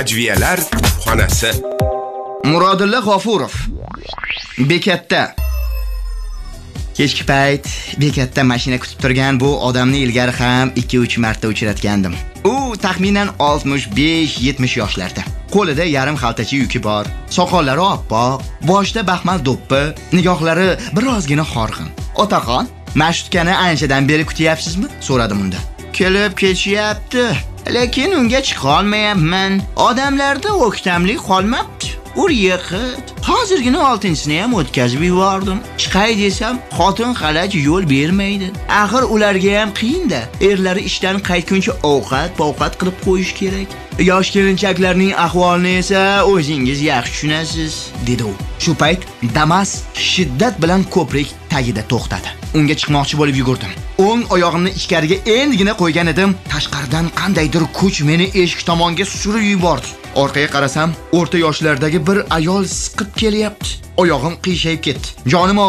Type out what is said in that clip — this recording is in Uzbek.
Adviyalar kutubxonasi. Murodilla G'ofurov. Bekatda. Kechki payt bekatda mashina kutib turgan bu odamni ilgari ham 2-3 marta uchratgandim. U taxminan 65-70 yoshlarda. Qo'lida yarim xaltacha yuki bor, soqollari oppoq, boshida baxmal do'ppi, nigohlari birozgina horg'in. "Otaxon, mashutkani anchadan beri kutyapsizmi?" so'radim unda. "Kelib ketishyapti, lekin unga chiqa olmayapman. Odamlarda o'ktamlik qolmabdi. Ur yiqit. Hozirgina 6-sini ham o'tkazib yubordim. Chiqay desam, xotin xalaj yo'l bermaydi. Axir ularga ham qiyin-da. Erlari ishdan qaytguncha ovqat qilib qo'yish kerak. Yosh kelinchaklarning ahvolini esa o'zingiz yaxshi tushunasiz", dedi u. Shu payt Damas shiddat bilan ko'prik tagida to'xtadi. Unga chiqmoqchi bo'lib yugurdim. O'ng oyog'imni ichkariga endigina qo'ygan edim. Tashqaridan qandaydir kuch meni eshik tomonga surib yubordi. Orqaga qarasam, o'rta yoshlardagi bir ayol siqib kelyapti. Oyog'im qiyshayib ketdi. Jonim